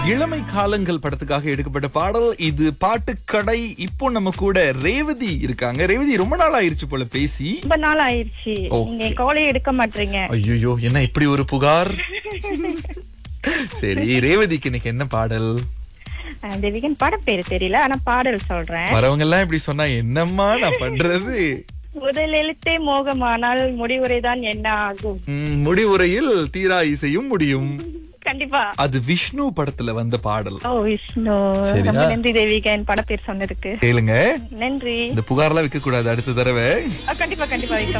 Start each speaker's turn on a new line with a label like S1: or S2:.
S1: இளமை காலங்கள் படத்துக்காக எடுக்கப்பட்ட பாடல் இது. பாட்டுக்கடை. இப்போ நம்ம கூட ரேவதி இருக்காங்க. ரேவதி, ரொம்ப நாள் ஆயிருச்சு போல பேசி.
S2: ரொம்ப நாள் ஆயிடுச்சு. நீங்க காலே எடுக்க மாட்டீங்க.
S1: ஐயோ, என்ன இப்படி ஒரு புகார்? சரி, ரேவதிக்கு இன்னைக்கு என்ன பாடல்?
S2: தேவிகன் படம் பேரு தெரியல, ஆனா பாடல் சொல்றேன்.
S1: வரவங்க எல்லாம் இப்படி சொன்னா என்னம்மா நான் பண்றது?
S2: முதல் எழுத்தே மோகமானால் முடிவுரைதான் என்ன ஆகும்?
S1: முடிவுரையில் தீரா இசையும் முடியும்.
S2: கண்டிப்பா.
S1: அது விஷ்ணு படத்துல வந்த பாடல்.
S2: ஓ, விஷ்ணு. ரொம்ப நன்றி தேவிகன் படம் பேர் சொன்னதுக்கு.
S1: கேளுங்க.
S2: நன்றி.
S1: இந்த புகார்லாம் வைக்க கூடாது அடுத்த தடவை.
S2: கண்டிப்பா கண்டிப்பா.